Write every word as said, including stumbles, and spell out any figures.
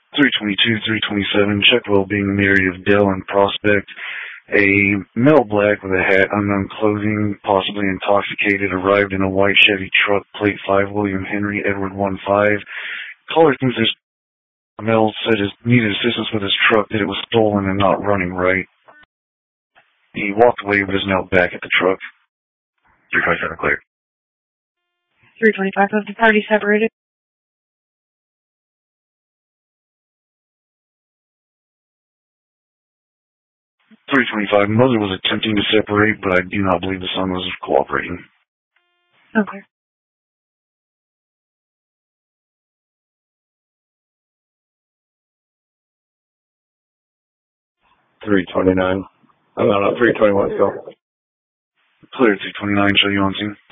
three twenty-two, three twenty-seven, check well-being in the area of Dell and Prospect. A male black with a hat, unknown clothing, possibly intoxicated, arrived in a white Chevy truck, plate five, William Henry, Edward one five. Caller thinks this male said he needed assistance with his truck, that it was stolen and not running right. He walked away but is now back at the truck. three twenty-seven clear. three twenty-five of the party separated. three twenty-five, mother was attempting to separate, but I do not believe the son was cooperating. Okay. three twenty-nine. Oh, no, no, three twenty-one, go. Clear, three twenty-nine, show you on scene.